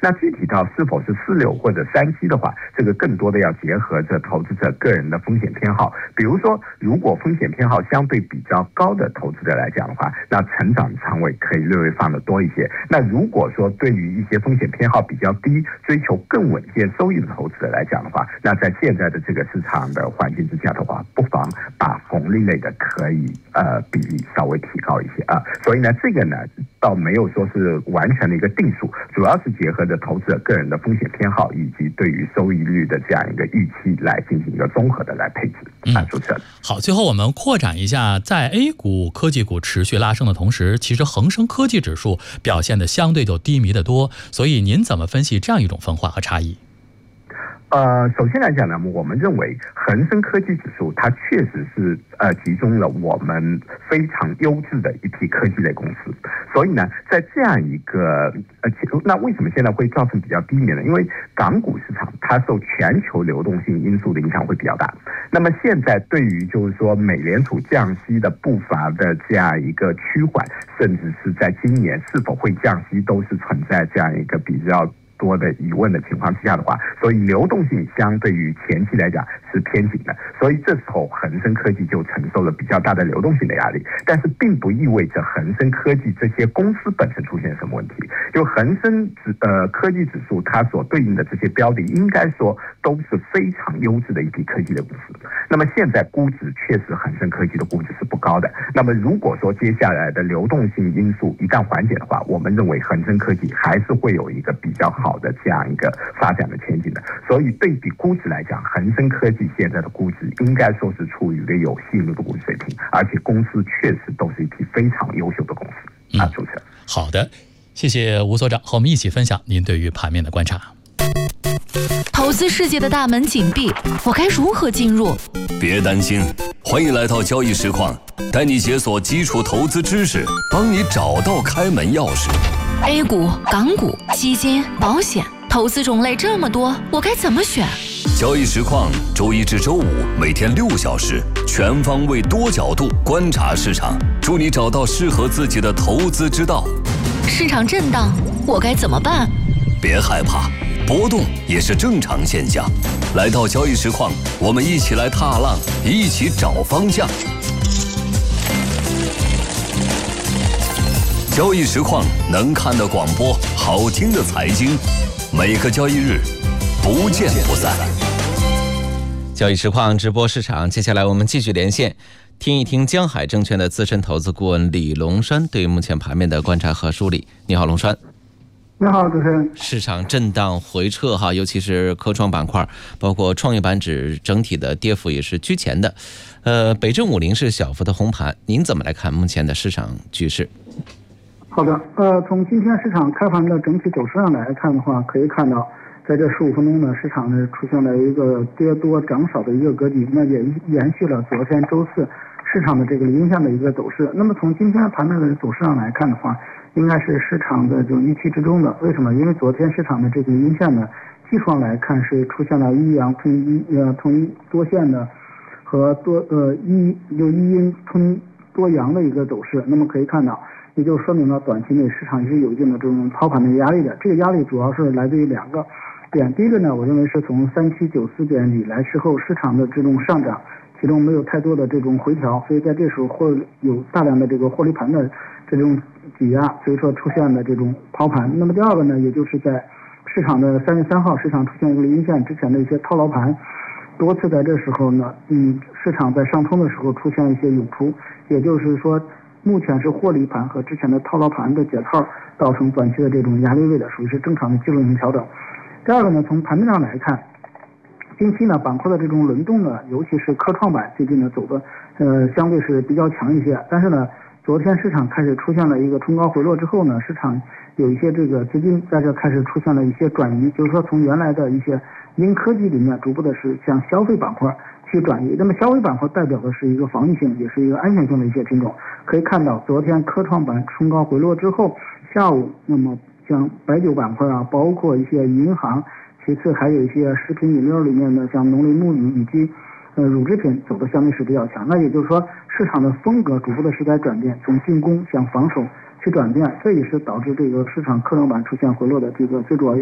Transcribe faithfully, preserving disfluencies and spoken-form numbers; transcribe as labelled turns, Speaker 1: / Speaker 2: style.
Speaker 1: 那具体到是否是四六或者三七的话，这个更多的要结合着投资者个人的风险偏好。比如说，如果风险偏好相对比较高的投资者来讲的话，那成长仓位可以略微放得多一些。那如果说对于一些风险偏好比较低、追求更稳健收益的投资者来讲的话，那在现在的这个市场的环境之下的话，不妨把红利类的可以呃比例稍微提高一些啊。所以呢，这个呢倒没有说是完全的一个定数，主要是结合着投资者个人的风险偏好以及对于收益率的这样一个预期来进行一个综合的来配置啊。主持人，
Speaker 2: 好，最后我们扩展一下，在 A 股科技股持续拉升的同时，其实恒生科技指数表现的相对就低迷的多，所以您怎么分析这样一种分化和差异？
Speaker 1: 呃，首先来讲呢，我们认为恒生科技指数它确实是呃集中了我们非常优质的一批科技类公司，所以呢，在这样一个呃，那为什么现在会造成比较低迷呢？因为港股市场它受全球流动性因素的影响会比较大。那么现在对于就是说美联储降息的步伐的这样一个趋缓，甚至是在今年是否会降息，都是存在这样一个比较多的疑问的情况之下的话，所以流动性相对于前期来讲是偏紧的，所以这时候恒生科技就承受了比较大的流动性的压力。但是并不意味着恒生科技这些公司本身出现什么问题，就恒生指呃科技指数它所对应的这些标的，应该说都是非常优质的一批科技的公司。那么现在估值确实恒生科技的估值是不高的。那么如果说接下来的流动性因素一旦缓解的话，我们认为恒生科技还是会有一个比较好的这样一个发展的前景的。所以对比估值来讲，恒生科技现在的估值应该说是处于一个有吸引力的估值水平，而且公司确实都是一批非常优秀的公司啊。主持人，
Speaker 2: 好的，谢谢吴所长和我们一起分享您对于盘面的观察。
Speaker 3: 投资世界的大门紧闭，我该如何进入？
Speaker 4: 别担心，欢迎来到交易实况，带你解锁基础投资知识，帮你找到开门钥匙。
Speaker 3: A 股、港股、基金、保险，投资种类这么多，我该怎么选？
Speaker 4: 交易实况周一至周五每天六小时，全方位多角度观察市场，助你找到适合自己的投资之道。
Speaker 3: 市场震荡，我该怎么办？
Speaker 4: 别害怕，波动也是正常现象。来到交易实况，我们一起来踏浪，一起找方向。交易实况能看的广播，好听的财经，每个交易日不见不散。
Speaker 5: 交易实况直播市场，接下来我们继续连线，听一听江海证券的资深投资顾问李龙川对目前盘面的观察和梳理。你好，龙川。
Speaker 6: 你好，主持人。
Speaker 5: 市场震荡回撤哈，尤其是科创板块，包括创业板指整体的跌幅也是居前的。呃，北证五零是小幅的红盘，您怎么来看目前的市场局势？
Speaker 6: 好的，呃，从今天市场开盘的整体走势上来看的话，可以看到，在这十五分钟呢，市场呢出现了一个跌多涨少的一个格局，那也延续了昨天周四市场的这个阴线的一个走势。那么从今天盘面的走势上来看的话，应该是市场的就预期之中的。为什么？因为昨天市场的这个阴线呢，技术上来看是出现了一阳吞一呃吞一多线的和多呃一就一阴吞多阳的一个走势。那么可以看到，也就说明了短期内市场也是有一定的这种操盘的压力的。这个压力主要是来自于两个点。第一个呢，我认为是从三七九四点以来之后，市场的这种上涨，其中没有太多的这种回调，所以在这时候会有大量的这个获利盘的这种挤压，所以说出现了这种抛盘。那么第二个呢，也就是在市场的三月三号，市场出现一个阴线之前的一些套牢盘，多次在这时候呢，嗯，市场在上冲的时候出现一些涌出，也就是说，目前是获利盘和之前的套牢盘的解套，造成短期的这种压力位的，属于是正常的技术性调整。第二个呢，从盘面上来看，近期呢板块的这种轮动呢，尤其是科创板最近呢走的呃相对是比较强一些，但是呢，昨天市场开始出现了一个冲高回落之后呢，市场有一些这个资金在这开始出现了一些转移，就是说从原来的一些因科技里面逐步的是向消费板块去转移。那么消费板块代表的是一个防御性，也是一个安全性的一些品种。可以看到，昨天科创板冲高回落之后，下午那么像白酒板块啊，包括一些银行，其次还有一些食品饮料里面的像农林牧渔以及呃乳制品走的相对是比较强。那也就是说，市场的风格逐步的是在转变，从进攻向防守去转变，这也是导致这个市场科创板出现回落的这个最主要原因。